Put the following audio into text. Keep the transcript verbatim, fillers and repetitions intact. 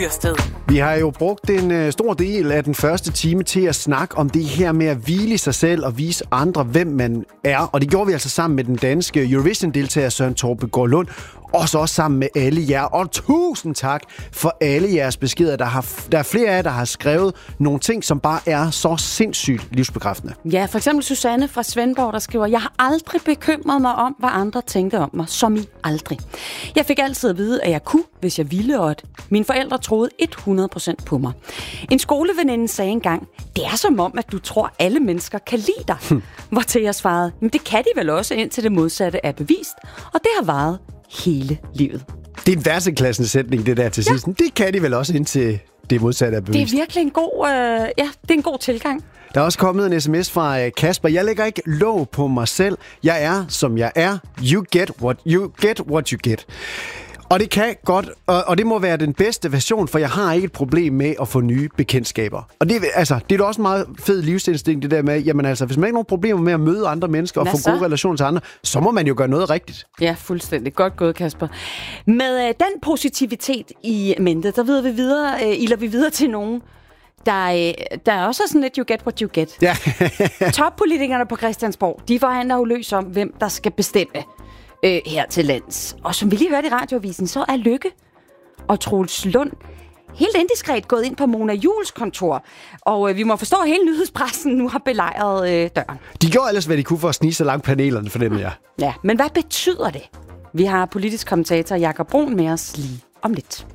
Vi har jo brugt en uh, stor del af den første time til at snakke om det her med at hvile i sig selv og vise andre, hvem man er. Og det gjorde vi altså sammen med den danske Eurovision-deltager Søren Torpegaard Lund. Og så også sammen med alle jer. Og tusind tak for alle jeres beskeder. Der, har, der er flere af jer, der har skrevet nogle ting, som bare er så sindssygt livsbekræftende. Ja, for eksempel Susanne fra Svendborg, der skriver: Jeg har aldrig bekymret mig om, hvad andre tænkte om mig. Som i aldrig. Jeg fik altid at vide, at jeg kunne, hvis jeg ville, og at mine forældre troede hundrede procent på mig. En skoleveninde sagde engang: Det er som om, at du tror, alle mennesker kan lide dig. Hm. Hvortil jeg svarede: Men det kan de vel også, indtil det modsatte er bevist. Og det har varet hele livet. Det er en værtseklassende sætning, det der til sidst. Ja. Det kan de vel også, indtil det modsatte er bevist. Det er virkelig en god, øh, ja, det er en god tilgang. Der er også kommet en sms fra Kasper. Jeg lægger ikke låg på mig selv. Jeg er, som jeg er. You get what you get, what you get. Og det kan godt, og, og det må være den bedste version, for jeg har ikke et problem med at få nye bekendtskaber. Og det, altså, det er da også en meget fed livsinstinkt, det der med, jamen altså, hvis man ikke har nogen problemer med at møde andre mennesker og Hvad få så? gode relationer til andre, så må man jo gøre noget rigtigt. Ja, fuldstændig. Godt gået, Kasper. Med øh, den positivitet i mente, der videre vi videre, øh, ilder vi videre til nogen, der, øh, der er også sådan lidt you get what you get. Ja. Toppolitikerne på Christiansborg, de forhandler jo løs om, hvem der skal bestemme øh, her til lands. Og som vi lige hørte i radioavisen, så er Løkke og Troels Lund helt indiskret gået ind på Mona Juuls kontor. Og øh, vi må forstå, at hele nyhedspressen nu har belejret øh, døren. De gjorde ellers, hvad de kunne for at snige så langt panelerne, for dem, ja. Ja, men hvad betyder det? Vi har politisk kommentator Jakob Brun med os lige om lidt.